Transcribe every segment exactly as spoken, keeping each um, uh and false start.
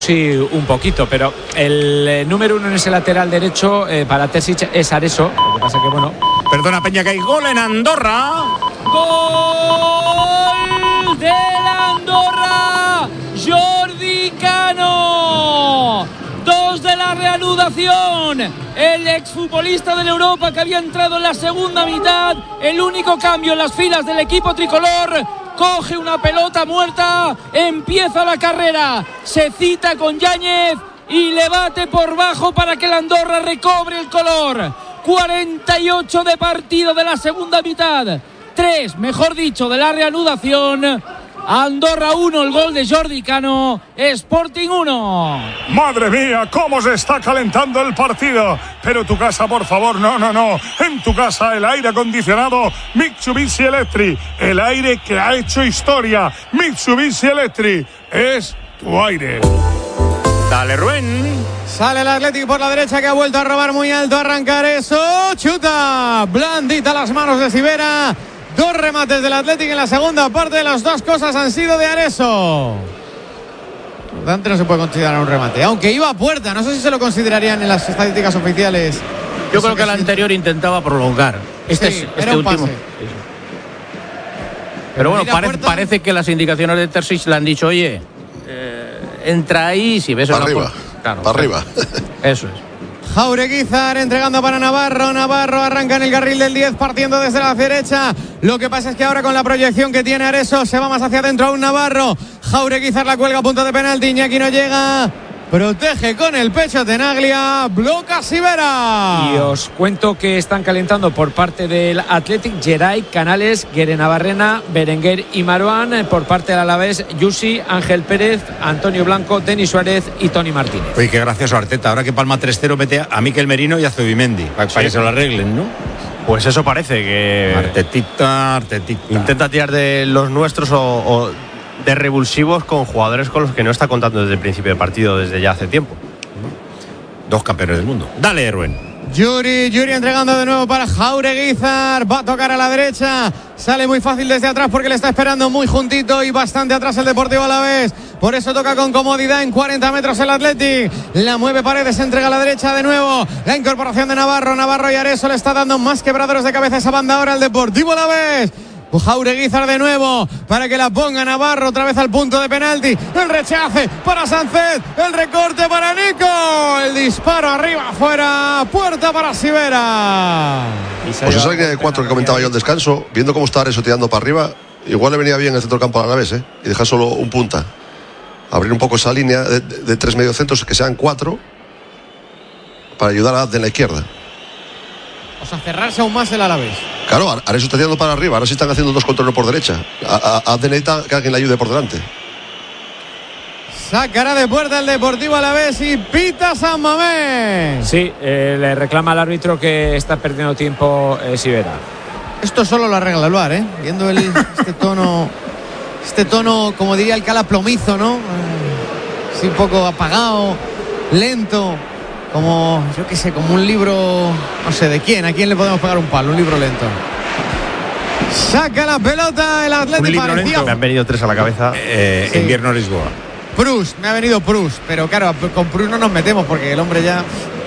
Sí, un poquito, pero el eh, número uno en ese lateral derecho eh, para Terzic es Areso. Lo que pasa que, bueno. Perdona, Peña, que hay gol en Andorra. ¡Gol de la Andorra! ¡Jordi Cano! Dos de la reanudación. El exfutbolista de la Europa que había entrado en la segunda mitad. El único cambio en las filas del equipo tricolor. Coge una pelota muerta, empieza la carrera, se cita con Yáñez y le bate por bajo para que la Andorra recobre el color. cuarenta y ocho de partido de la segunda mitad, tres, mejor dicho, de la reanudación. Andorra uno, el gol de Jordi Cano, Sporting uno. Madre mía, cómo se está calentando el partido. Pero tu casa, por favor, no, no, no. En tu casa el aire acondicionado Mitsubishi Electric, el aire que ha hecho historia. Mitsubishi Electric es tu aire. Dale, Rubén. Sale el Athletic por la derecha, que ha vuelto a robar muy alto, arrancar eso, chuta, blandita las manos de Sivera. Dos remates del Athletic en la segunda parte. Las dos cosas han sido de Areso. Dante no se puede considerar un remate, aunque iba a puerta. No sé si se lo considerarían en las estadísticas oficiales. Yo Eso creo que el anterior intentaba prolongar. Este, sí, es, este era un último. pase. Pero bueno, pare, puerta... parece que las indicaciones de Terzic le han dicho, oye, eh, entra ahí, si ves... Para el arriba, claro, para arriba. Eso es. Jaureguizar entregando para Navarro. Navarro arranca en el carril del diez, partiendo desde la derecha. Lo que pasa es que ahora con la proyección que tiene Areso se va más hacia adentro a un Navarro. Jaureguizar la cuelga a punto de penalti. Iñaki no llega. Protege con el pecho Tenaglia. Bloca Sivera. Y os cuento que están calentando por parte del Athletic Geray, Canales, Guerenabarrena, Berenguer y Marouane. Por parte del Alavés, Yusi, Ángel Pérez, Antonio Blanco, Denis Suárez y Toni Martínez. Oye, qué gracioso Arteta. Ahora que palma tres cero, mete a Mikel Merino y a Zubimendi para, Sí. para que se lo arreglen, ¿no? Pues eso parece que Artetita, Artetita. intenta tirar de los nuestros o, o de revulsivos con jugadores con los que no está contando desde el principio del partido, desde ya hace tiempo. Dos campeones del mundo. Dale, Rubén. Yuri, Yuri entregando de nuevo para Jaureguizar. Va a tocar a la derecha. Sale muy fácil desde atrás porque le está esperando muy juntito y bastante atrás el Deportivo Alavés. Por eso toca con comodidad en cuarenta metros el Athletic. La mueve Paredes, entrega a la derecha de nuevo. La incorporación de Navarro. Navarro y Areso le está dando más quebradores de cabeza esa banda ahora al Deportivo Alavés. Jaureguizar de nuevo para que la ponga Navarro otra vez al punto de penalti. El rechace para Sánchez, el recorte para Nico, el disparo arriba, afuera, puerta para Sivera. Pues esa línea de cuatro que comentaba yo al descanso, viendo cómo está Areso tirando para arriba, igual le venía bien el centro del campo al Alavés, ¿eh? Y dejar solo un punta. Abrir un poco esa línea de, de, de tres mediocentros, que sean cuatro, para ayudar a de la izquierda. O sea, cerrarse aún más el Alavés. Claro, Areso está tirando para arriba. Ahora sí están haciendo dos controles por derecha. A, a, a necesita que alguien le ayude por delante. Sacará de puerta el Deportivo Alavés y pita San Mamés. Sí, eh, le reclama al árbitro que está perdiendo tiempo eh, Sivera. Esto solo lo arregla el V A R, ¿eh? Viendo el, este tono, este tono, como diría el Cala, plomizo, ¿no? Eh, sí, un poco apagado, lento. Como, yo qué sé, como un libro, no sé, ¿de quién? ¿A quién le podemos pegar un palo? Un libro lento. Saca la pelota el Atlético. Me han venido tres a la cabeza. Eh, Sí. Invierno Lisboa. Proust, me ha venido Proust, pero claro, con Proust no nos metemos porque el hombre ya...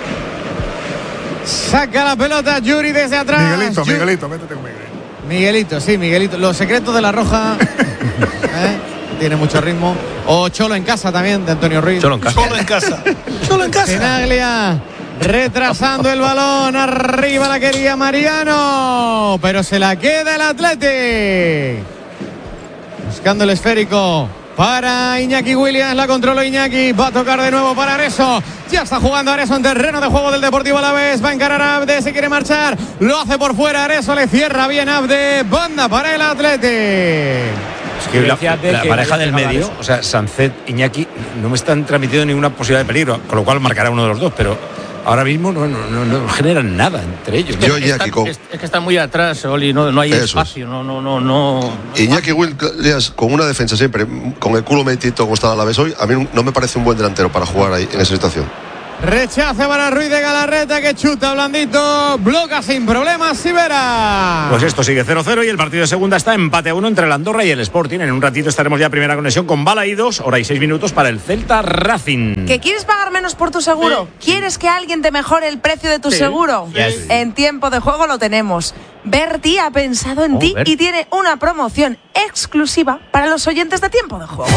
Saca la pelota Yuri desde atrás. Miguelito, Yuri. Miguelito, métete con Miguelito. Miguelito, sí, Miguelito. Los secretos de la Roja. ¿eh? Tiene mucho ritmo. O Cholo en casa también, de Antonio Ruiz. Cholo en casa. Solo en casa. Solo en casa. Tenaglia retrasando el balón. Arriba la quería Mariano, pero se la queda el Athletic. Buscando el esférico para Iñaki Williams. La controló Iñaki. Va a tocar de nuevo para Areso. Ya está jugando Areso en terreno de juego del Deportivo Alavés. Va a encarar a Abde. Se quiere marchar. Lo hace por fuera. Areso le cierra bien Abde. Banda para el Athletic. Es que la, Decía de la que pareja había del llegado a medio, eso. o sea, Sánchez, Iñaki, no me están transmitiendo ninguna posibilidad de peligro, con lo cual marcará uno de los dos, pero ahora mismo no, no, no, no generan nada entre ellos. Yo, Están- Iñaki, con, es, es que están muy atrás, Oli, no, no hay Eso espacio, no, no, no, no. Iñaki Williams, con una defensa siempre, con el culo metito como está la Alavés hoy, a mí no me parece un buen delantero para jugar ahí en esa situación. Rechace para Ruiz de Galarreta, que chuta blandito, bloca sin problemas Sivera. Pues esto sigue cero cero y el partido de segunda está empate a uno entre el Andorra y el Sporting. En un ratito estaremos ya primera conexión con Balaídos, hora y seis minutos para el Celta Racing. ¿Que quieres pagar menos por tu seguro? Sí. ¿Quieres que alguien te mejore el precio de tu sí. seguro? Yes. En Tiempo de Juego lo tenemos. Berti ha pensado en oh, ti Bert. y tiene una promoción exclusiva para los oyentes de Tiempo de Juego.